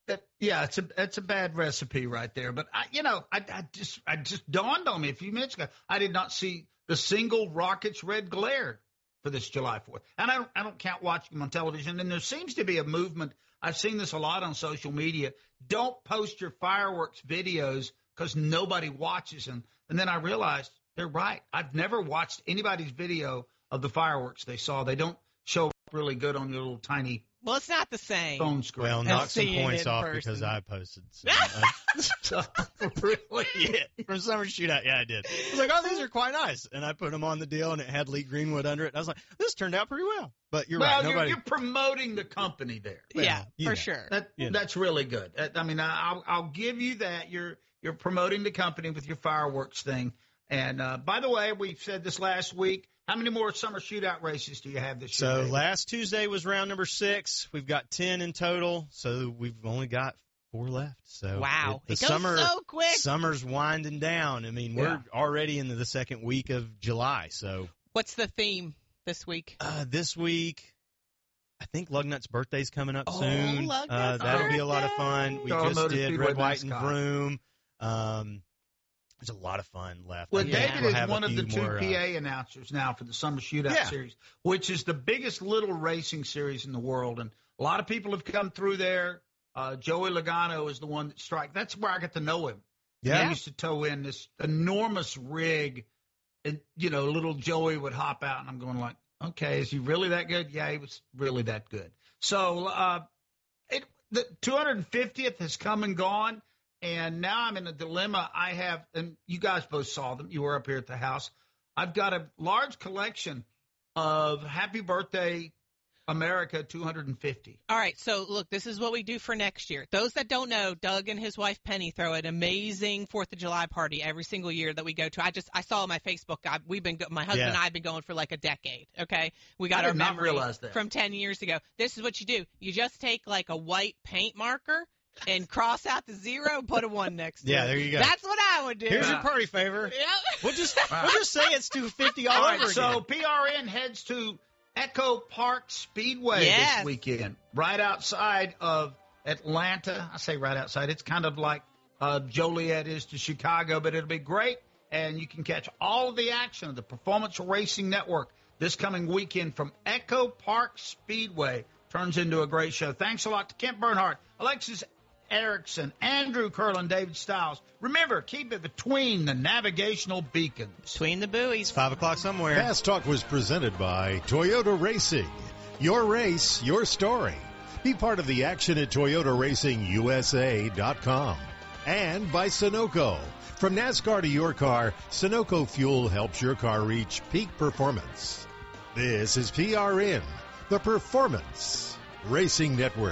It's a bad recipe right there. But I just dawned on me a few minutes ago. I did not see the single Rockets red glare for this July 4th, and I don't count watching them on television. And there seems to be a movement. I've seen this a lot on social media. Don't post your fireworks videos because nobody watches them. And then I realized they're right. I've never watched anybody's video of the fireworks they saw. They don't show up really good on your little tiny. Well, it's not the same. Phone screen. Well, knock some points off because I posted some. Really? Yeah, from Summer Shootout. Yeah, I did. I was like, oh, these are quite nice. And I put them on the deal, and it had Lee Greenwood under it. And I was like, this turned out pretty well. But you're right. You're promoting the company there. Yeah, for sure. That's really good. I mean, I'll give you that. You're promoting the company with your fireworks thing. And, by the way, we said this last week. How many more Summer Shootout races do you have this year? So last Tuesday was round number 6. We've got 10 in total, so we've only got 4 left. So wow, it goes so quick. Summer's winding down. I mean, we're already into the second week of July. So what's the theme this week? This week, I think Lugnut's birthday's coming up soon. That'll be a lot of fun. We just did Red, White, and Vroom. There's a lot of fun left. Well, David is one of the 2 PA announcers now for the Summer Shootout Series, which is the biggest little racing series in the world. And a lot of people have come through there. Joey Logano is the one that strikes. That's where I got to know him. Yeah. He used to tow in this enormous rig, and, little Joey would hop out, and I'm going like, okay, is he really that good? Yeah, he was really that good. So the 250th has come and gone. And now I'm in a dilemma. I have, and you guys both saw them. You were up here at the house. I've got a large collection of Happy Birthday America 250. All right. So, look, this is what we do for next year. Those that don't know, Doug and his wife Penny throw an amazing 4th of July party every single year that we go to. I saw on my Facebook. My husband and I have been going for like a decade. Okay. We got our memory from 10 years ago. This is what you do. You just take like a white paint marker and cross out the 0, put a 1 next to it. Yeah, there you go. That's what I would do. Here's your party favor. Yep. We'll just say it's 250 all over again. So PRN heads to Echo Park Speedway this weekend, right outside of Atlanta. I say right outside. It's kind of like Joliet is to Chicago, but it'll be great. And you can catch all of the action of the Performance Racing Network this coming weekend from Echo Park Speedway. Turns into a great show. Thanks a lot to Kent Bernhardt, Alexis Erickson, Andrew Curlin, David Stiles. Remember, keep it between the navigational beacons. Between the buoys. 5 o'clock somewhere. Fast Talk was presented by Toyota Racing. Your race, your story. Be part of the action at ToyotaRacingUSA.com. And by Sunoco. From NASCAR to your car, Sunoco Fuel helps your car reach peak performance. This is PRN, the Performance Racing Network.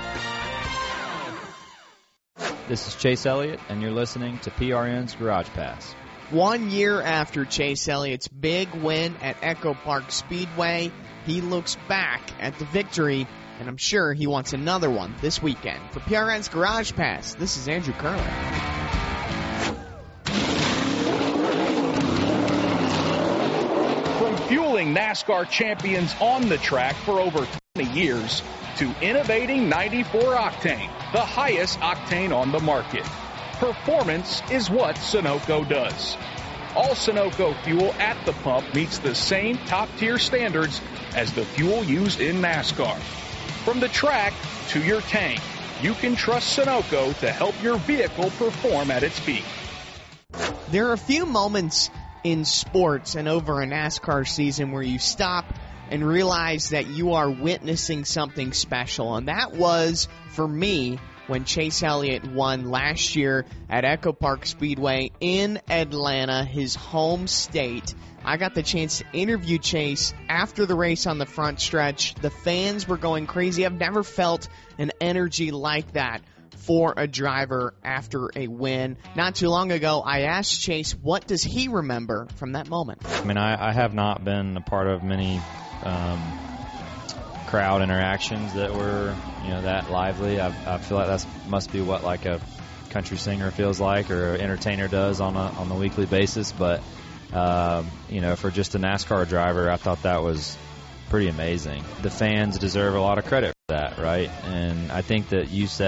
This is Chase Elliott, and you're listening to PRN's Garage Pass. 1 year after Chase Elliott's big win at Echo Park Speedway, he looks back at the victory, and I'm sure he wants another one this weekend. For PRN's Garage Pass, this is Andrew Curlin. From fueling NASCAR champions on the track for over 20 years to innovating 94 Octane, the highest octane on the market. Performance is what Sunoco does. All Sunoco fuel at the pump meets the same top-tier standards as the fuel used in NASCAR. From the track to your tank, you can trust Sunoco to help your vehicle perform at its peak. There are a few moments in sports and over a NASCAR season where you stop and realize that you are witnessing something special. And that was, for me, when Chase Elliott won last year at Echo Park Speedway in Atlanta, his home state. I got the chance to interview Chase after the race on the front stretch. The fans were going crazy. I've never felt an energy like that for a driver after a win. Not too long ago, I asked Chase, what does he remember from that moment? I mean, I have not been a part of many crowd interactions that were, that lively. I feel like that must be what like a country singer feels like, or an entertainer does on a weekly basis. But for just a NASCAR driver, I thought that was pretty amazing. The fans deserve a lot of credit for that, right? And I think that you said